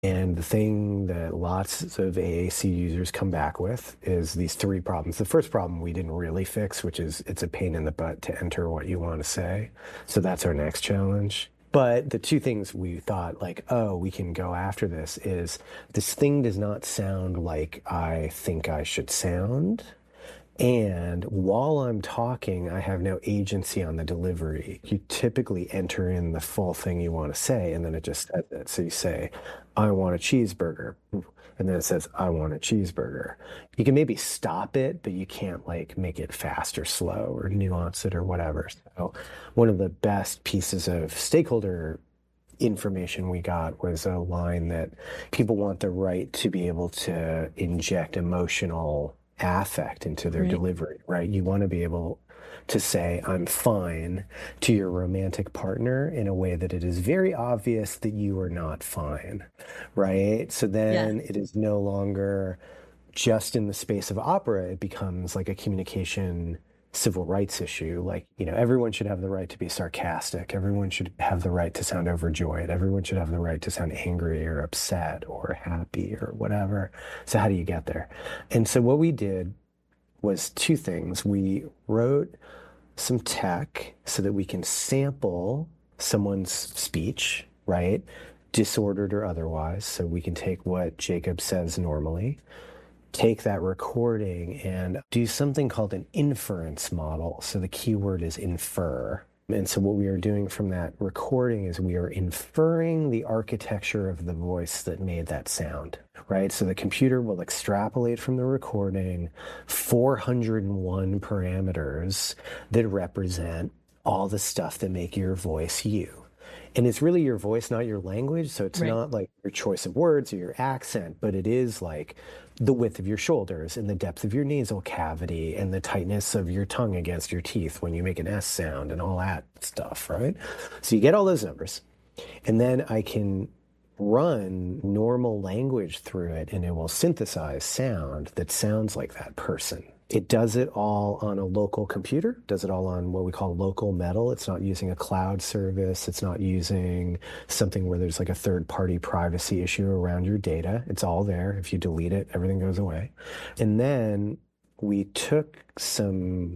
And the thing that lots of AAC users come back with is these three problems. The first problem we didn't really fix, which is it's a pain in the butt to enter what you want to say. So that's our next challenge. But the two things we thought, like, oh, we can go after this thing does not sound like I think I should sound. And while I'm talking, I have no agency on the delivery. You typically enter in the full thing you want to say, and then it just says it. So you say, I want a cheeseburger. And then it says, I want a cheeseburger. You can maybe stop it, but you can't like make it fast or slow or nuance it or whatever. So one of the best pieces of stakeholder information we got was a line that people want the right to be able to inject emotional affect into their delivery, right? You want to be able to say, I'm fine to your romantic partner in a way that it is very obvious that you are not fine, right? So then it is no longer just in the space of opera, it becomes like a communication civil rights issue. Like, everyone should have the right to be sarcastic. Everyone should have the right to sound overjoyed. Everyone should have the right to sound angry or upset or happy or whatever. So how do you get there? And so what we did was two things. We wrote some tech so that we can sample someone's speech, right? Disordered or otherwise. So we can take what Jacob says normally, take that recording and do something called an inference model. So the keyword is infer. And so what we are doing from that recording is we are inferring the architecture of the voice that made that sound, right? So the computer will extrapolate from the recording 401 parameters that represent all the stuff that make your voice you. And it's really your voice, not your language. So it's not like your choice of words or your accent, but it is like the width of your shoulders and the depth of your nasal cavity and the tightness of your tongue against your teeth when you make an S sound and all that stuff, right? So you get all those numbers. And then I can run normal language through it and it will synthesize sound that sounds like that person. It does it all on a local computer, does it all on what we call local metal. It's not using a cloud service. It's not using something where there's like a third-party privacy issue around your data. It's all there. If you delete it, everything goes away. And then we took some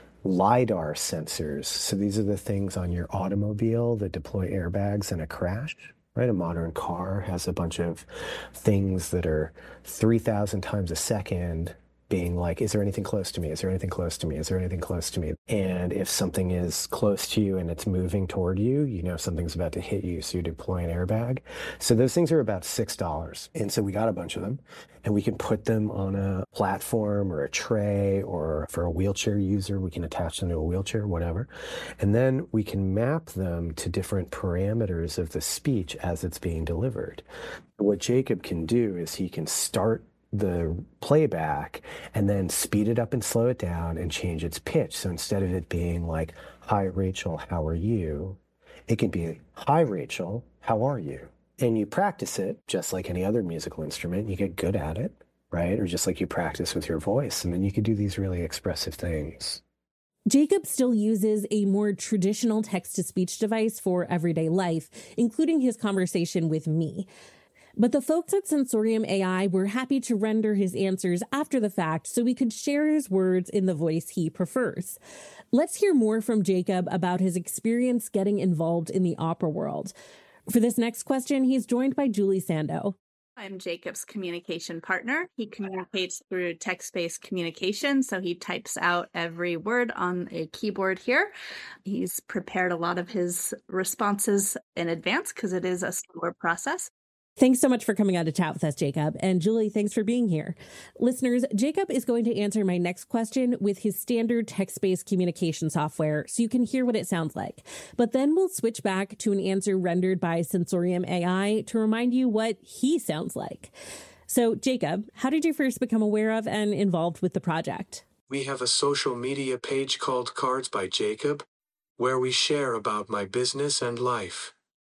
LiDAR sensors. So these are the things on your automobile that deploy airbags in a crash. Right, a modern car has a bunch of things that are 3,000 times a second being like, is there anything close to me? Is there anything close to me? Is there anything close to me? And if something is close to you and it's moving toward you, you know something's about to hit you, so you deploy an airbag. So those things are about $6. And so we got a bunch of them, and we can put them on a platform or a tray, or for a wheelchair user, we can attach them to a wheelchair, whatever. And then we can map them to different parameters of the speech as it's being delivered. What Jacob can do is he can start the playback and then speed it up and slow it down and change its pitch. So instead of it being like, hi, Rachel, how are you? It can be, hi, Rachel, how are you? And you practice it just like any other musical instrument. You get good at it, right? Or just like you practice with your voice. And then you can do these really expressive things. Jacob still uses a more traditional text-to-speech device for everyday life, including his conversation with me. But the folks at Sensorium AI were happy to render his answers after the fact so we could share his words in the voice he prefers. Let's hear more from Jacob about his experience getting involved in the opera world. For this next question, he's joined by Julie Sando. I'm Jacob's communication partner. He communicates through text-based communication, so he types out every word on a keyboard here. He's prepared a lot of his responses in advance because it is a slower process. Thanks so much for coming on to chat with us, Jacob. And Julie, thanks for being here. Listeners, Jacob is going to answer my next question with his standard text-based communication software so you can hear what it sounds like. But then we'll switch back to an answer rendered by Sensorium AI to remind you what he sounds like. So, Jacob, how did you first become aware of and involved with the project? We have a social media page called Cards by Jacob, where we share about my business and life.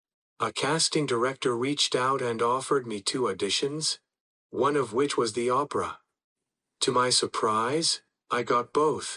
A casting director reached out and offered me 2 auditions, one of which was the opera. To my surprise, I got both.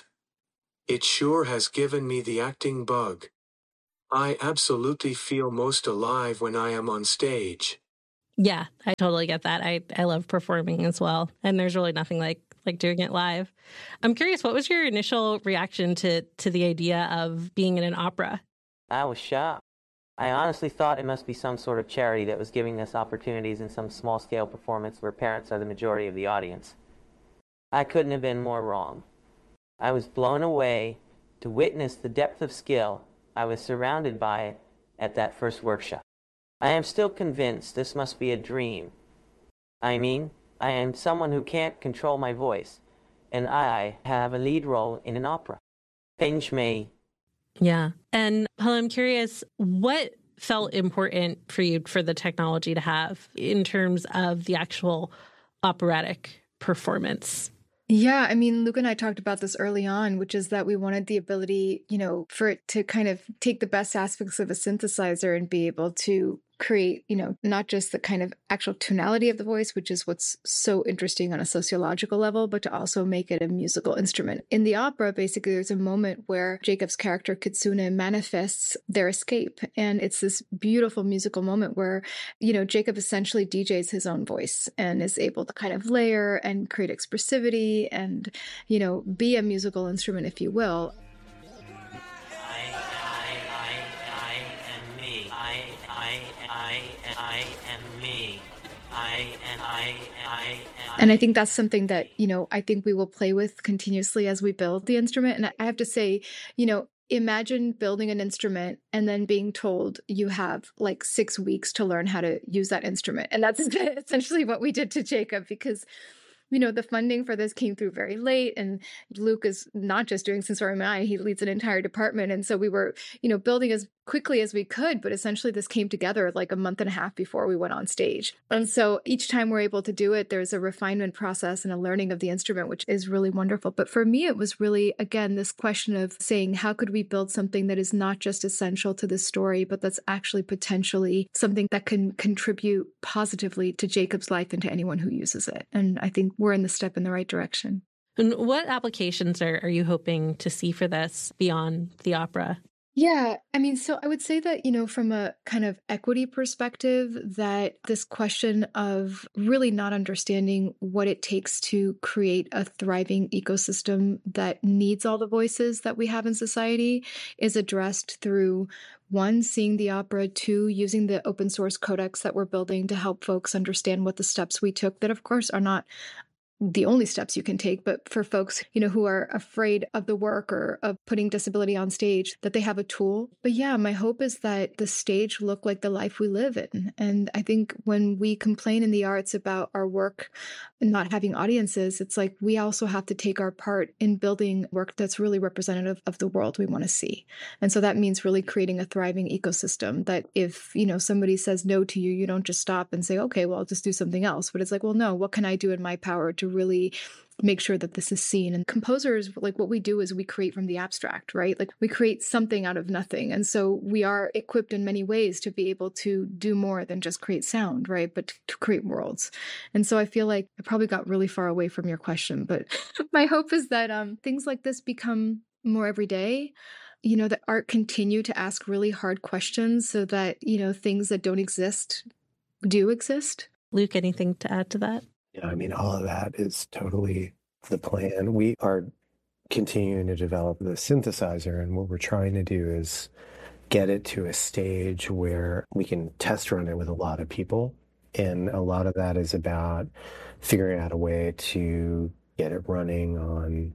It sure has given me the acting bug. I absolutely feel most alive when I am on stage. Yeah, I totally get that. I love performing as well. And there's really nothing like doing it live. I'm curious, what was your initial reaction to the idea of being in an opera? I was shocked. I honestly thought it must be some sort of charity that was giving us opportunities in some small-scale performance where parents are the majority of the audience. I couldn't have been more wrong. I was blown away to witness the depth of skill I was surrounded by at that first workshop. I am still convinced this must be a dream. I mean, I am someone who can't control my voice, and I have a lead role in an opera. Pinch me. Yeah. And Paula, I'm curious, what felt important for you for the technology to have in terms of the actual operatic performance? Yeah, I mean, Luke and I talked about this early on, which is that we wanted the ability, for it to kind of take the best aspects of a synthesizer and be able to create, not just the kind of actual tonality of the voice, which is what's so interesting on a sociological level, but to also make it a musical instrument. In the opera, basically, there's a moment where Jacob's character, Kitsune, manifests their escape. And it's this beautiful musical moment where, Jacob essentially DJs his own voice and is able to kind of layer and create expressivity and, be a musical instrument, if you will. And I think that's something that, I think we will play with continuously as we build the instrument. And I have to say, imagine building an instrument and then being told you have like 6 weeks to learn how to use that instrument. And that's essentially what we did to Jacob, because the funding for this came through very late, and Luke is not just doing Sensorium AI, he leads an entire department. And so we were, building as quickly as we could, but essentially this came together like a month and a half before we went on stage. And so each time we're able to do it, there's a refinement process and a learning of the instrument, which is really wonderful. But for me, it was really, again, this question of saying, how could we build something that is not just essential to the story, but that's actually potentially something that can contribute positively to Jacob's life and to anyone who uses it. And I think we're in the step in the right direction. And what applications are you hoping to see for this beyond the opera? Yeah, I mean, so I would say that, from a kind of equity perspective, that this question of really not understanding what it takes to create a thriving ecosystem that needs all the voices that we have in society is addressed through, one, seeing the opera, two, using the open source codex that we're building to help folks understand what the steps we took that, of course, are not the only steps you can take, but for folks, who are afraid of the work or of putting disability on stage, that they have a tool. But yeah, my hope is that the stage look like the life we live in. And I think when we complain in the arts about our work not having audiences, it's like we also have to take our part in building work that's really representative of the world we want to see. And so that means really creating a thriving ecosystem that if, somebody says no to you, you don't just stop and say, okay, well, I'll just do something else. But it's like, well, no, what can I do in my power to really make sure that this is seen? And composers, like what we do is we create from the abstract, right? Like we create something out of nothing. And so we are equipped in many ways to be able to do more than just create sound, right? But to create worlds. And so I feel like I probably got really far away from your question, but my hope is that things like this become more every day. That art continue to ask really hard questions so that, things that don't exist do exist. Luke, anything to add to that? Yeah, I mean, all of that is totally the plan. We are continuing to develop the synthesizer, and what we're trying to do is get it to a stage where we can test run it with a lot of people. And a lot of that is about figuring out a way to get it running on,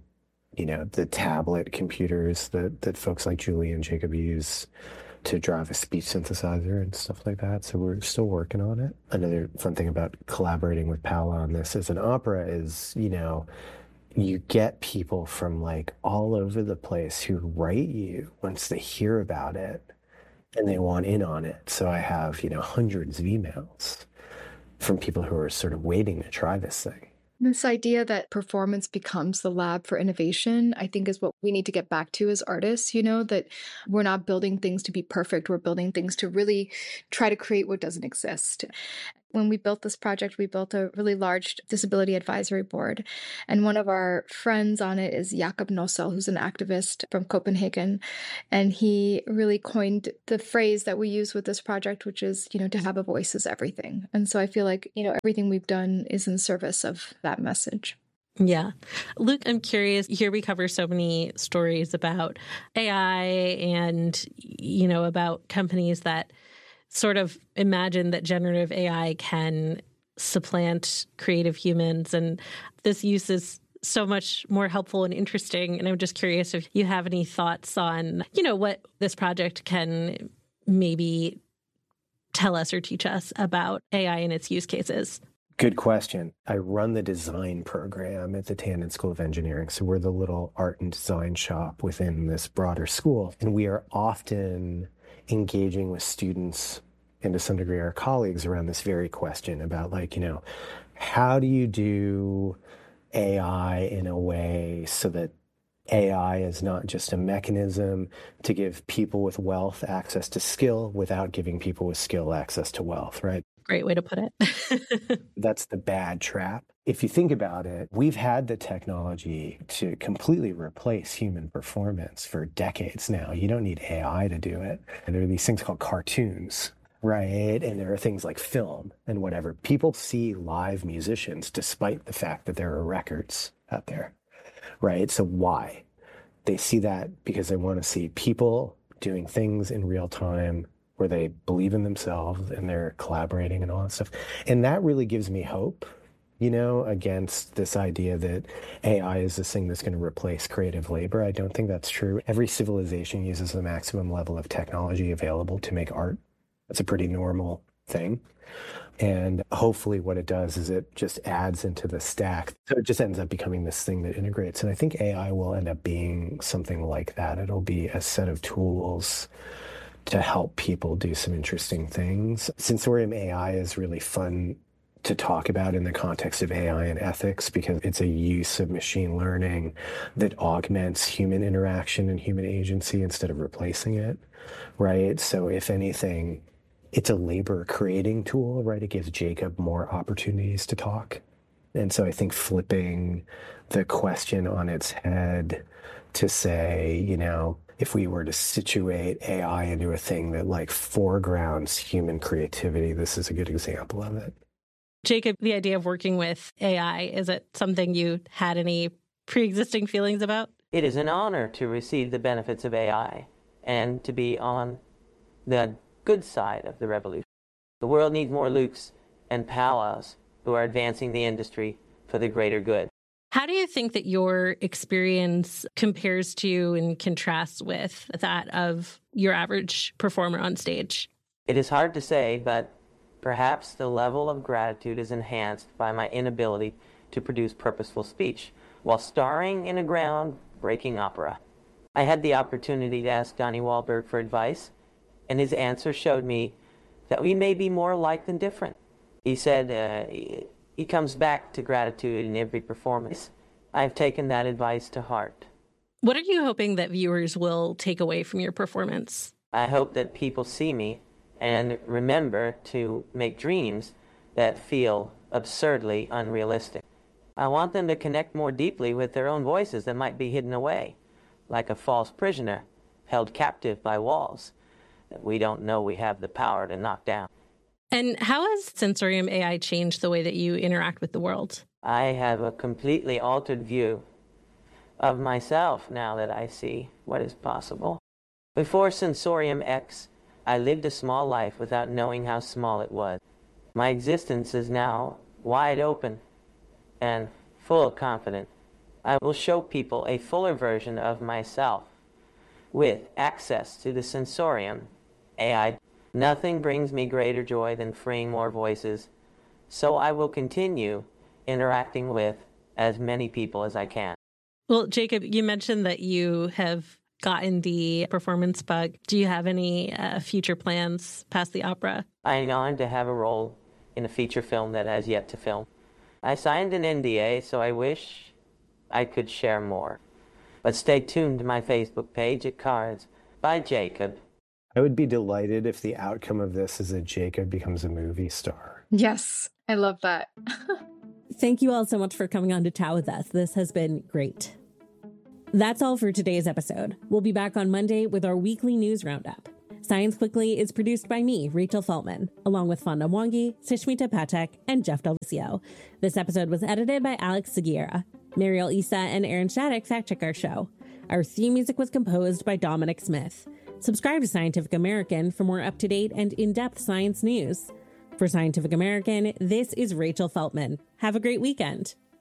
the tablet computers that folks like Julie and Jacob use to drive a speech synthesizer and stuff like that. So we're still working on it. Another fun thing about collaborating with Paola on this as an opera is, you get people from like all over the place who write you once they hear about it and they want in on it. So I have, hundreds of emails from people who are sort of waiting to try this thing. This idea that performance becomes the lab for innovation, I think is what we need to get back to as artists, that we're not building things to be perfect. We're building things to really try to create what doesn't exist. When we built this project, we built a really large disability advisory board. And one of our friends on it is Jakob Nossel, who's an activist from Copenhagen. And he really coined the phrase that we use with this project, which is, to have a voice is everything. And so I feel like, everything we've done is in service of that message. Yeah. Luke, I'm curious, here we cover so many stories about AI and, about companies that sort of imagine that generative AI can supplant creative humans. And this use is so much more helpful and interesting. And I'm just curious if you have any thoughts on, what this project can maybe tell us or teach us about AI and its use cases. Good question. I run the design program at the Tandon School of Engineering. So we're the little art and design shop within this broader school. And we are often engaging with students and to some degree our colleagues around this very question about how do you do AI in a way so that AI is not just a mechanism to give people with wealth access to skill without giving people with skill access to wealth, right? Great way to put it. That's the bad trap. If you think about it, we've had the technology to completely replace human performance for decades now. You don't need AI to do it. And there are these things called cartoons, right? And there are things like film and whatever. People see live musicians despite the fact that there are records out there, right? So why? They see that because they want to see people doing things in real time where they believe in themselves and they're collaborating and all that stuff. And that really gives me hope, against this idea that AI is this thing that's going to replace creative labor. I don't think that's true. Every civilization uses the maximum level of technology available to make art. That's a pretty normal thing. And hopefully what it does is it just adds into the stack. So it just ends up becoming this thing that integrates. And I think AI will end up being something like that. It'll be a set of tools to help people do some interesting things. Sensorium AI is really fun to talk about in the context of AI and ethics because it's a use of machine learning that augments human interaction and human agency instead of replacing it, right? So if anything, it's a labor creating tool, right? It gives Jacob more opportunities to talk. And so I think flipping the question on its head to say, if we were to situate AI into a thing that foregrounds human creativity, this is a good example of it. Jacob, the idea of working with AI, is it something you had any pre-existing feelings about? It is an honor to receive the benefits of AI and to be on the good side of the revolution. The world needs more Lukes and Powwows who are advancing the industry for the greater good. How do you think that your experience compares to and contrasts with that of your average performer on stage? It is hard to say, but perhaps the level of gratitude is enhanced by my inability to produce purposeful speech while starring in a ground-breaking opera. I had the opportunity to ask Donnie Wahlberg for advice, and his answer showed me that we may be more alike than different. He said he comes back to gratitude in every performance. I've taken that advice to heart. What are you hoping that viewers will take away from your performance? I hope that people see me and remember to make dreams that feel absurdly unrealistic. I want them to connect more deeply with their own voices that might be hidden away, like a false prisoner held captive by walls that we don't know we have the power to knock down. And how has Sensorium AI changed the way that you interact with the world? I have a completely altered view of myself now that I see what is possible. Before Sensorium X, I lived a small life without knowing how small it was. My existence is now wide open and full of confidence. I will show people a fuller version of myself with access to the Sensorium AI. Nothing brings me greater joy than freeing more voices, so I will continue interacting with as many people as I can. Well, Jacob, you mentioned that you have gotten the performance bug. Do you have any future plans past the opera? I'm honored to have a role in a feature film that has yet to film. I signed an NDA, so I wish I could share more. But stay tuned to my Facebook page at Cards by Jacob. I would be delighted if the outcome of this is that Jacob becomes a movie star. Yes, I love that. Thank you all so much for coming on to chat with us. This has been great. That's all for today's episode. We'll be back on Monday with our weekly news roundup. Science Quickly is produced by me, Rachel Feltman, along with Fonda Mwangi, Sishmita Patek, and Jeff Delvicio. This episode was edited by Alex Seguera. Mariel Issa and Aaron Shattuck fact-check our show. Our theme music was composed by Dominic Smith. Subscribe to Scientific American for more up-to-date and in-depth science news. For Scientific American, this is Rachel Feltman. Have a great weekend.